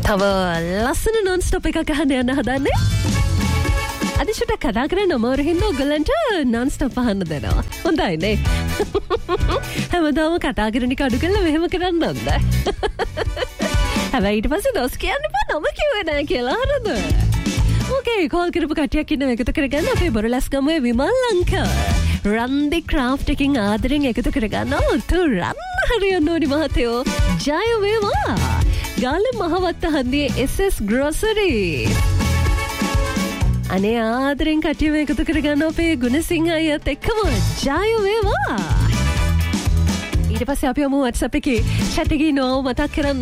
තව ලස්සන non stop එකක් අහන්න යන්න හදන්නේ. අදිෂට කතා කරන නමර හින්දා ඔයගලන්ට non stop අහන්න දෙනවා. හොඳයි නේ. හැමදාම කතා කරන එක අඩු කරලා මෙහෙම කරන්න ඕනද? හැබැයි ඊට පස්සේ දොස් කියන්න බෑ නම කිව්වේ නෑ කියලා හරිද? ඕකේ කෝල් කරපු කට්ටියක් ඉන්නව එකතු කරගන්න අපේ බොරලස් ගමුවේ විමල් අංකල්. රන්දි ක්‍රාෆ්ට් එකකින් ආදරෙන් එකතු කරගන්නවා. රන් හරියන්න ඕනි මහතයෝ. ජය වේවා. Galle Mahawatta හන්දියේ SS Grocery. අනේ ආදරෙන් කට්ටියම එකතු කරගන්න අපේ ගුණසිංහ අයියත් එක්කම ජය වේවා. ඊට පස්සේ අපි යමු WhatsApp එකේ chat එකේ නෝ මතක් කරන්න.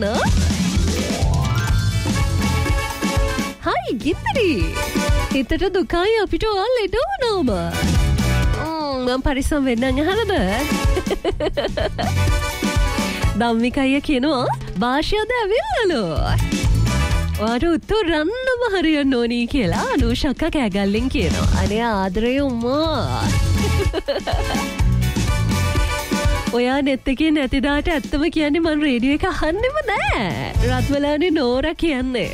හයි ගින්දරි. හිතට දුකයි අපිට ඕල් ලෙඩ වුණාම. මම පරිස්සම් වෙන්න අහනද? ධම්මිකය කියනවා භාෂාද ඇවිල්ලාලු. ඔයාට උත්තර රන්නම හරියන්න ඕනි කියලා අනුෂක්ක කෑගල්ලෙන් කියනවා. අනේ ආදරේ උම්මා. ඔයා නෙත් එකේ නැතිදාට ඇත්තම කියන්නේ මම රේඩියෝ එක අහන්නෙම නෑ. රත්මලානේ නෝරා කියන්නේ.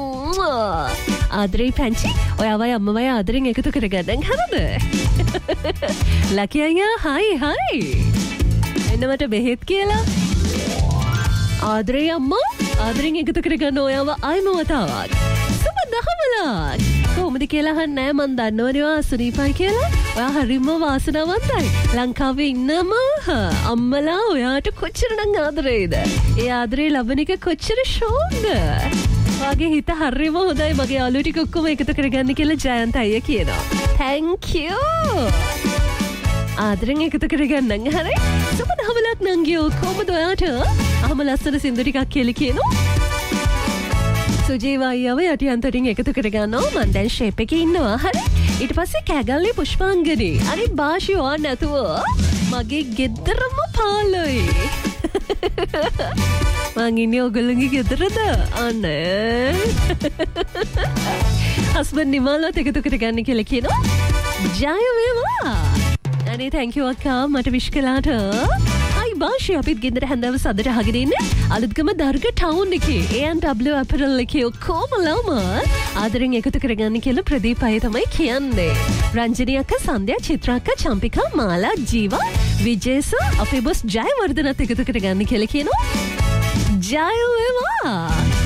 ආදරේ පැංචි ඔයාවයි අම්මවයි ආදරෙන් එකතු කරගන්න හරිද? ලකි අයියා හයි. එන්න මට බෙහෙත් කියලා. ආදරේ අම්මා ආදරෙන් එකතු කරගන්න ඔයාව ආයිම වතාවක්. සුබ දහවලක්. කොහොමද කියලා අහන්නේ මන් දන්නවනේ ඔයා සුනීපයි කියලා. ඔයා හරිම වාසනාවන්තයි. ලංකාවේ ඉන්නම අම්මලා ඔයාට කොච්චරනම් ආදරේද? ඒ ආදරේ ලබන එක කොච්චර ෂෝක්ද? වාගේ හිත හරිම හොඳයි මගේ යාළුවෝ ටික ඔක්කොම එකතු කරගන්න කියලා ජයන්ත අයියා කියනවා. Thank you. ආදරෙන් එකතු කරගන්න හරි. සුබ දහවලක් නංගියෝ කොහොමද ඔයාට? අහම ලස්සන සින්දු ටිකක් කියලා කියනවා. සුජීව අයියව යටියන්තරින් එකතු කරගන්නවා. මන් දැන් ෂේප් එකේ ඉන්නවා. හරි. ඊට පස්සේ කැගල්ලේ පුෂ්පාංගනේ. අනේ භාෂි ඕවා නැතුව මගේ ගෙදරම පාළුයි. මං ඉන්නේ ඔයගොල්ලන්ගේ ගෙදරද? අනේ. හස්බන්ඩ් නිමාලවත් එකතු කරගන්න කියලා කියනවා. ජය වේවා. අනේ thank you අක්කා මට විශ් කළාට. අයි භාෂි අපිත් ගෙදර හැන්දෑව සද්දට අහගෙන ඉන්නේ. අලුත්ගම දර්ග ටවුන් එකේ A&W apparel එකේ ඔක්කොම ළම ආදරෙන් එකතු කරගන්න කියලා ප්‍රදීප අය තමයි කියන්නේ. රංජනී අක්කා, සන්ධ්‍යා, චිත්‍රා අක්කා, චම්පිකා, මාලා, ජීවා, විජේස අපේ බොස් ජයවර්ධනත් එකතු කරගන්න කියලා කියනවා. ජය වේවා.